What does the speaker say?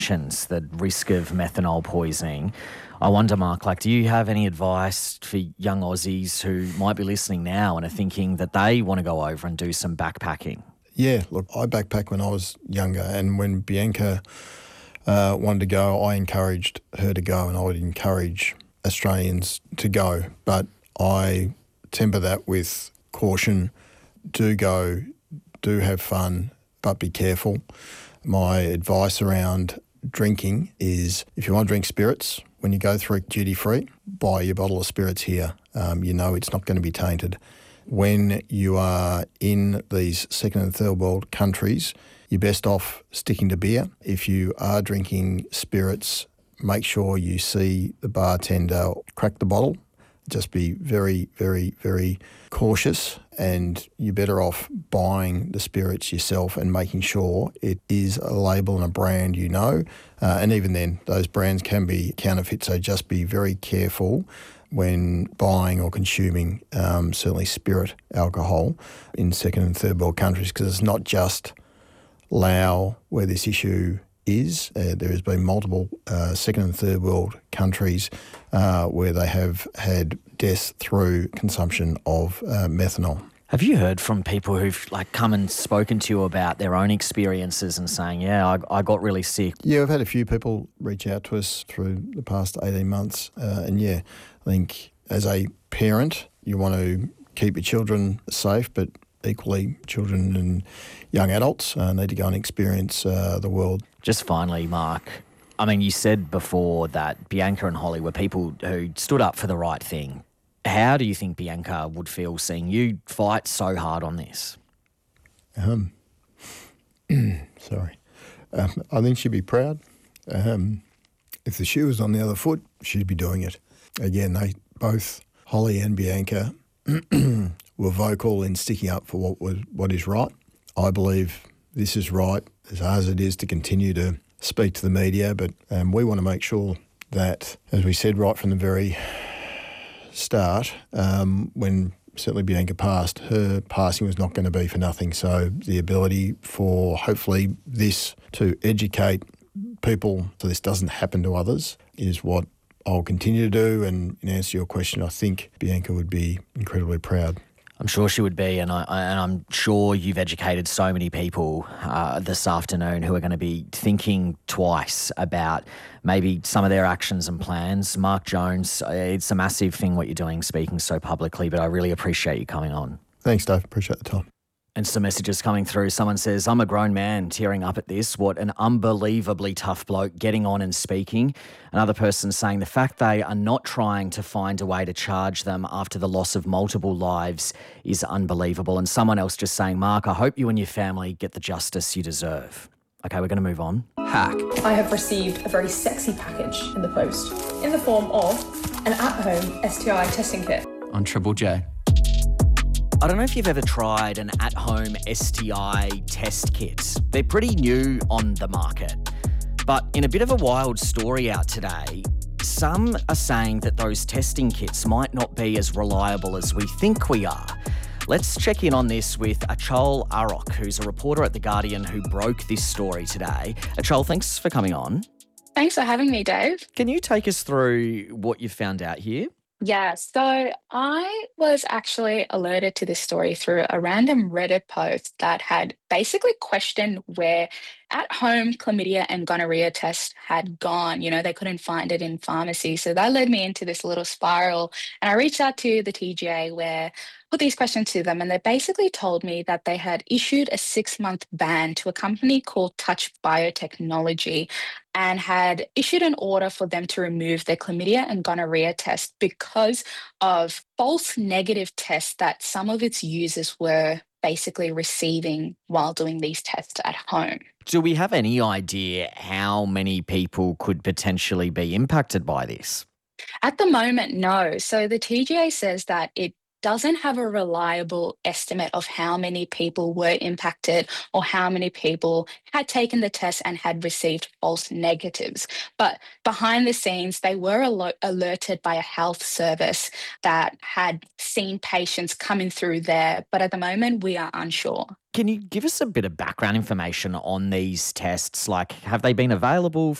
the risk of methanol poisoning. I wonder, Mark, do you have any advice for young Aussies who might be listening now and are thinking that they want to go over and do some backpacking? Yeah, look, I backpacked when I was younger, and when Bianca wanted to go, I encouraged her to go, and I would encourage Australians to go. But I temper that with caution. Do go, do have fun, but be careful. My advice around drinking is, if you want to drink spirits, when you go through duty free, buy your bottle of spirits here. You know it's not going to be tainted. When you are in these second and third world countries, you're best off sticking to beer. If you are drinking spirits, make sure you see the bartender crack the bottle. Just be very, very, very cautious, and you're better off buying the spirits yourself and making sure it is a label and a brand you know. And even then, those brands can be counterfeit, so just be very careful when buying or consuming certainly spirit alcohol in second and third world countries, because it's not just Laos where this issue is. There has been multiple second and third world countries where they have had deaths through consumption of methanol. Have you heard from people who've come and spoken to you about their own experiences and saying, I got really sick? Yeah, I've had a few people reach out to us through the past 18 months. And I think as a parent, you want to keep your children safe, but equally children and young adults need to go and experience the world. Just finally, Mark, you said before that Bianca and Holly were people who stood up for the right thing. How do you think Bianca would feel seeing you fight so hard on this? Sorry. I think she'd be proud. If the shoe was on the other foot, she'd be doing it. Again, both Holly and Bianca were vocal in sticking up for what is right. I believe this is right, as hard as it is to continue to speak to the media, but we want to make sure that, as we said right from the very start, when certainly Bianca passed, her passing was not going to be for nothing. So the ability for hopefully this to educate people so this doesn't happen to others is what I'll continue to do. And in answer to your question, I think Bianca would be incredibly proud. I'm sure she would be, and I'm sure you've educated so many people this afternoon who are going to be thinking twice about maybe some of their actions and plans. Mark Jones, it's a massive thing what you're doing, speaking so publicly, but I really appreciate you coming on. Thanks, Dave. Appreciate the time. And some messages coming through. Someone says, I'm a grown man tearing up at this. What an unbelievably tough bloke getting on and speaking. Another person saying the fact they are not trying to find a way to charge them after the loss of multiple lives is unbelievable. And someone else just saying, Mark, I hope you and your family get the justice you deserve. Okay, we're going to move on. Hack. I have received a very sexy package in the post in the form of an at-home STI testing kit. On Triple J. I don't know if you've ever tried an at-home STI test kit. They're pretty new on the market. But in a bit of a wild story out today, some are saying that those testing kits might not be as reliable as we think we are. Let's check in on this with Achol Arok, who's a reporter at The Guardian who broke this story today. Achol, thanks for coming on. Thanks for having me, Dave. Can you take us through what you've found out here? Yeah, so I was actually alerted to this story through a random Reddit post that had basically questioned where at-home chlamydia and gonorrhea tests had gone. They couldn't find it in pharmacy. So that led me into this little spiral. And I reached out to the TGA where I put these questions to them, and they basically told me that they had issued a 6-month ban to a company called Touch Biotechnology and had issued an order for them to remove their chlamydia and gonorrhea tests because of false negative tests that some of its users were basically receiving while doing these tests at home. Do we have any idea how many people could potentially be impacted by this? At the moment, no. So the TGA says that it doesn't have a reliable estimate of how many people were impacted or how many people had taken the test and had received false negatives. But behind the scenes, they were alerted by a health service that had seen patients coming through there. But at the moment, we are unsure. Can you give us a bit of background information on these tests? Like, have they been available